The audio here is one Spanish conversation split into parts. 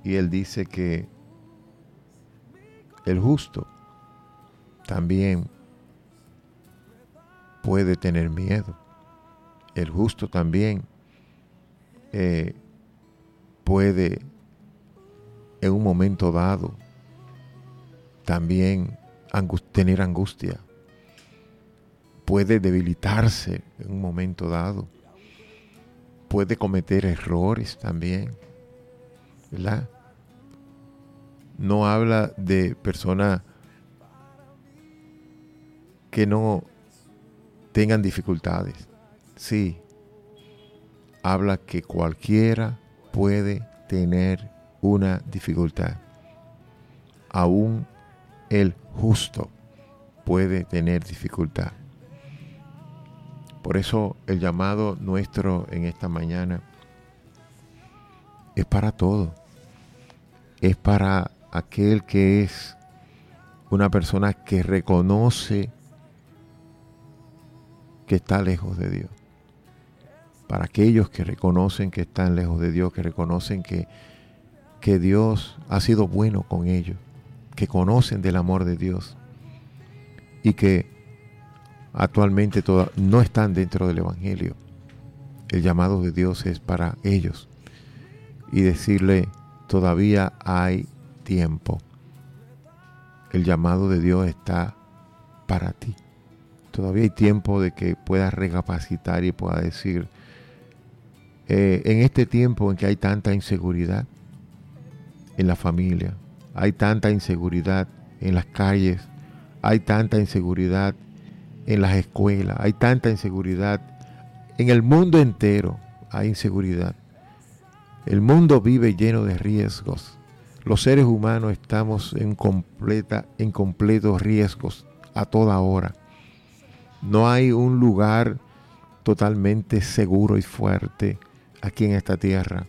Y él dice que el justo también puede tener miedo. El justo también puede en un momento dado también tener angustia. Puede debilitarse en un momento dado. Puede cometer errores también, ¿verdad? No habla de personas que no tengan dificultades. Sí, habla que cualquiera puede tener una dificultad. Aún el justo puede tener dificultad. Por eso el llamado nuestro en esta mañana es para todo. Es para aquel que es una persona que reconoce que está lejos de Dios. Para aquellos que reconocen que están lejos de Dios, que reconocen que Dios ha sido bueno con ellos, que conocen del amor de Dios y que actualmente no están dentro del Evangelio. El llamado de Dios es para ellos y decirle: todavía hay tiempo. El llamado de Dios está para ti. Todavía hay tiempo de que puedas recapacitar y puedas decir, en este tiempo en que hay tanta inseguridad en la familia, hay tanta inseguridad en las calles, hay tanta inseguridad en las escuelas, hay tanta inseguridad en el mundo entero, hay inseguridad. El mundo vive lleno de riesgos. Los seres humanos estamos en completos riesgos a toda hora. No hay un lugar totalmente seguro y fuerte aquí en esta tierra.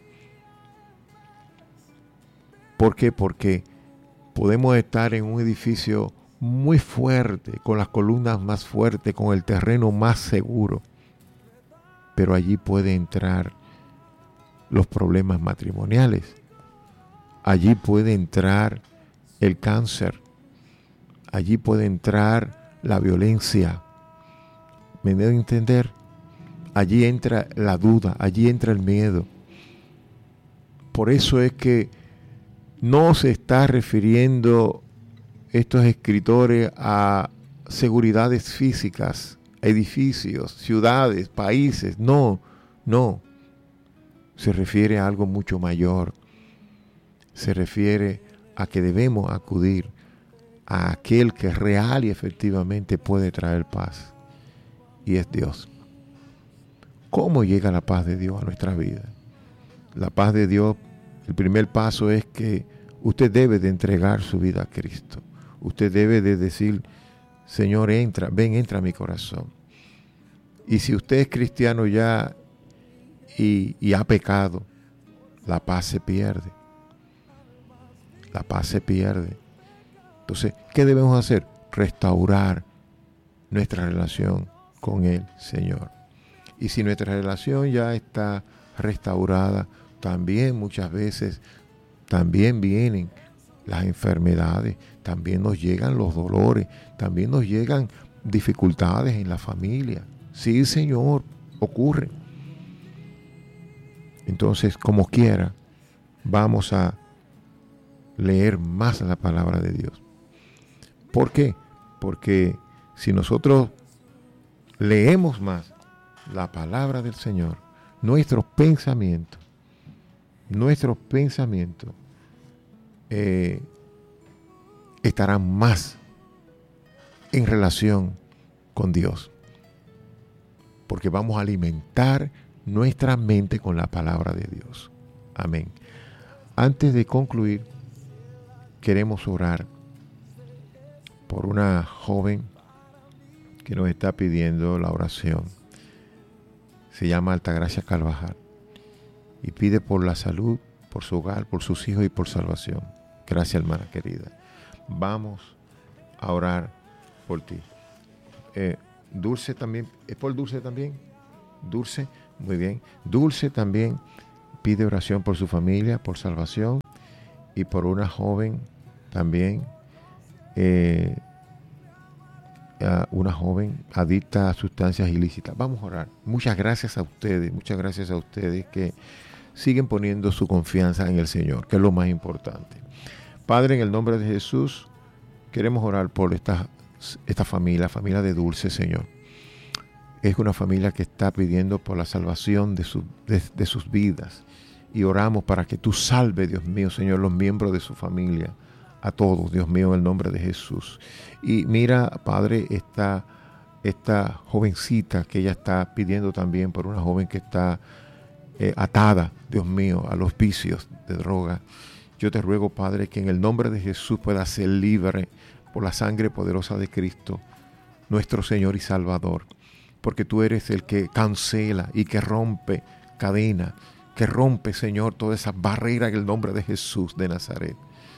¿Por qué? Porque podemos estar en un edificio muy fuerte, con las columnas más fuertes, con el terreno más seguro, pero allí puede entrar los problemas matrimoniales. Allí puede entrar el cáncer. Allí puede entrar la violencia. ¿Me debo entender? Allí entra la duda, allí entra el miedo. Por eso es que no se está refiriendo estos escritores a seguridades físicas, edificios, ciudades, países. No. Se refiere a algo mucho mayor. Se refiere a que debemos acudir a aquel que real y efectivamente puede traer paz. Y es Dios. ¿Cómo llega la paz de Dios a nuestra vida? La paz de Dios, el primer paso es que usted debe de entregar su vida a Cristo. Usted debe de decir: Señor, entra a mi corazón. Y si usted es cristiano ya y ha pecado, la paz se pierde. La paz se pierde. Entonces, ¿qué debemos hacer? Restaurar nuestra relación con el Señor. Y si nuestra relación ya está restaurada, también muchas veces también vienen las enfermedades, también nos llegan los dolores, también nos llegan dificultades en la familia. Sí, Señor, ocurre. Entonces, como quiera, vamos a leer más la palabra de Dios. ¿Por qué? Porque si nosotros leemos más la palabra del Señor, nuestros pensamientos estarán más en relación con Dios, porque vamos a alimentar nuestra mente con la palabra de Dios. Amén. Antes de concluir, queremos orar por una joven que nos está pidiendo la oración. Se llama Altagracia Carvajal y pide por la salud, por su hogar, por sus hijos y por salvación. Gracias, hermana querida. Vamos a orar por ti. Dulce también, ¿es por Dulce también? Dulce, muy bien. Dulce también pide oración por su familia, por salvación. y por una joven también, una joven adicta a sustancias ilícitas. Vamos a orar. Muchas gracias a ustedes que siguen poniendo su confianza en el Señor, que es lo más importante. Padre, en el nombre de Jesús, queremos orar por esta familia, la familia de Dulce, Señor. Es una familia que está pidiendo por la salvación de sus vidas. Y oramos para que tú salve, Dios mío, Señor, los miembros de su familia, a todos, Dios mío, en el nombre de Jesús. Y mira, Padre, esta jovencita que ella está pidiendo también por una joven que está atada, Dios mío, a los vicios de droga. Yo te ruego, Padre, que en el nombre de Jesús pueda ser libre por la sangre poderosa de Cristo, nuestro Señor y Salvador. Porque tú eres el que cancela y que rompe cadenas, que rompe, Señor, todas esas barreras en el nombre de Jesús de Nazaret.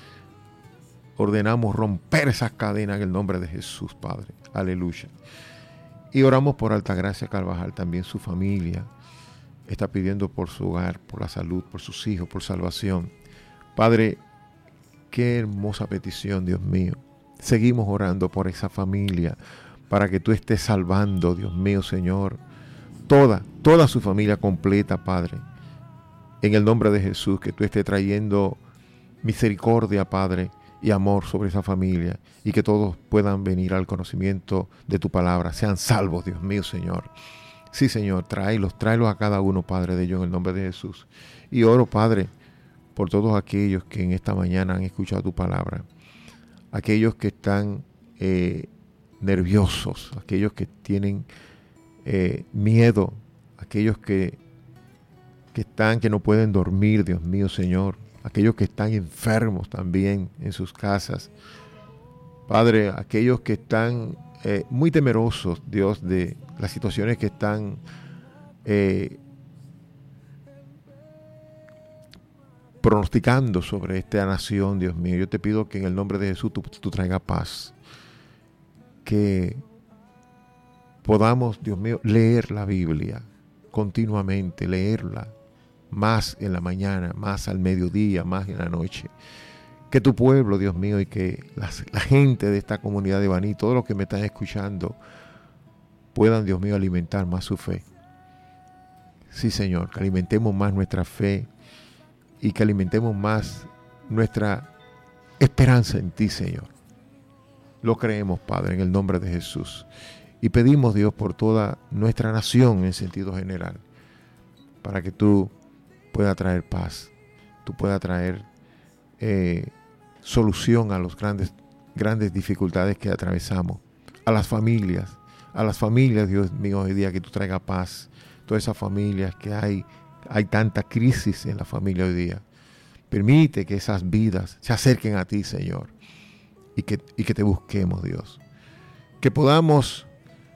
Ordenamos romper esas cadenas en el nombre de Jesús, Padre. Aleluya. Y oramos por Altagracia Carvajal, también su familia. Está pidiendo por su hogar, por la salud, por sus hijos, por salvación. Padre, qué hermosa petición, Dios mío. Seguimos orando por esa familia, para que tú estés salvando, Dios mío, Señor, toda su familia completa, Padre. En el nombre de Jesús, que tú estés trayendo misericordia, Padre, y amor sobre esa familia, y que todos puedan venir al conocimiento de tu palabra, sean salvos, Dios mío, Señor. Sí, Señor, tráelos a cada uno, Padre, de ellos, en el nombre de Jesús. Y oro, Padre, por todos aquellos que en esta mañana han escuchado tu palabra, aquellos que están nerviosos, aquellos que tienen miedo, aquellos que no pueden dormir, Dios mío, Señor, aquellos que están enfermos también en sus casas. Padre, aquellos que están muy temerosos, Dios, de las situaciones que están pronosticando sobre esta nación, Dios mío. Yo te pido que en el nombre de Jesús tú traigas paz. Que podamos, Dios mío, leer la Biblia continuamente, leerla más en la mañana, más al mediodía, más en la noche. Que tu pueblo, Dios mío, y que la gente de esta comunidad de Baní, todos los que me están escuchando, puedan, Dios mío, alimentar más su fe. Sí, Señor, que alimentemos más nuestra fe y que alimentemos más nuestra esperanza en ti, Señor. Lo creemos, Padre, en el nombre de Jesús. Y pedimos, Dios, por toda nuestra nación en sentido general, para que tú puedas traer paz, tú puedas traer solución a los grandes dificultades que atravesamos. A las familias, Dios mío, hoy día que tú traigas paz. Todas esas familias que hay tanta crisis en la familia hoy día. Permite que esas vidas se acerquen a ti, Señor, y que te busquemos, Dios. Que podamos,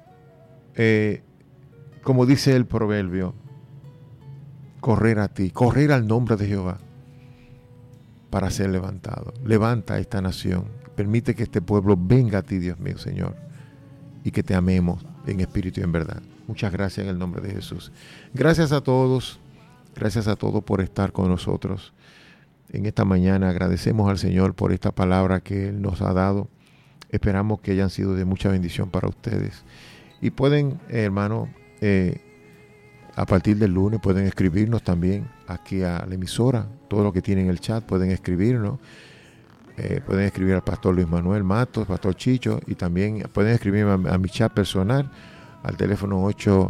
como dice el proverbio, correr a ti, correr al nombre de Jehová para ser levantado. Levanta a esta nación. Permite que este pueblo venga a ti, Dios mío, Señor, y que te amemos en espíritu y en verdad. Muchas gracias en el nombre de Jesús. Gracias a todos por estar con nosotros en esta mañana. Agradecemos al Señor por esta palabra que Él nos ha dado. Esperamos que hayan sido de mucha bendición para ustedes. Y pueden, hermano, a partir del lunes pueden escribirnos también aquí a la emisora. Todo lo que tienen en el chat pueden escribirnos. Pueden escribir al pastor Luis Manuel Matos, pastor Chicho, y también pueden escribirme a mi chat personal al teléfono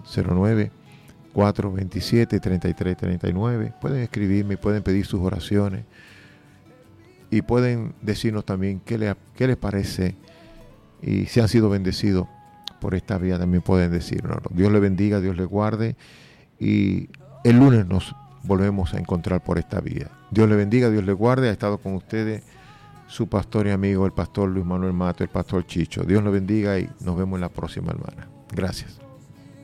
809-427-3339. Pueden escribirme, pueden pedir sus oraciones y pueden decirnos también qué les parece y si han sido bendecidos por esta vía, también pueden decirnos. Dios les bendiga, Dios les guarde, y el lunes nos volvemos a encontrar por esta vía. Dios les bendiga, Dios les guarde. Ha estado con ustedes su pastor y amigo, el pastor Luis Manuel Mato, el pastor Chicho. Dios los bendiga y nos vemos en la próxima, hermana. Gracias.